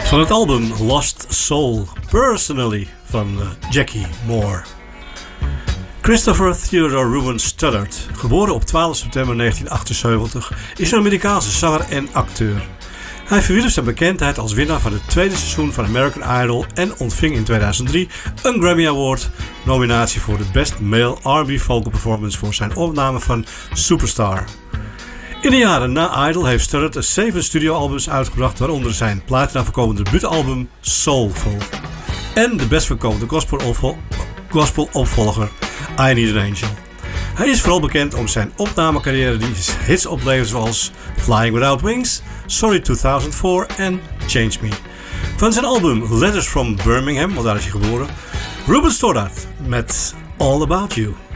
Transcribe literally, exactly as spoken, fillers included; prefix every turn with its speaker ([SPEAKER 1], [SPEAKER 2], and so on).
[SPEAKER 1] Van het album Lost Soul, Personally van uh, Jackie Moore. Christopher Theodore Ruben Studdard, geboren op twaalf september negentien achtenzeventig, is een Amerikaanse zanger en acteur. Hij verwierf zijn bekendheid als winnaar van het tweede seizoen van American Idol en ontving in tweeduizend drie een Grammy Award nominatie voor de Best Male R en B Vocal Performance voor zijn opname van Superstar. In de jaren na Idol heeft Studdard er zeven studioalbums uitgebracht, waaronder zijn platina verkopende debuutalbum Soulful en de best verkopende gospelopvolger I Need an Angel. Hij is vooral bekend om zijn opnamecarrière die hits oplevert zoals Flying Without Wings, Sorry tweeduizend vier en Change Me. Van zijn album Letters from Birmingham, want daar is hij geboren, Ruben Studdard met All About You.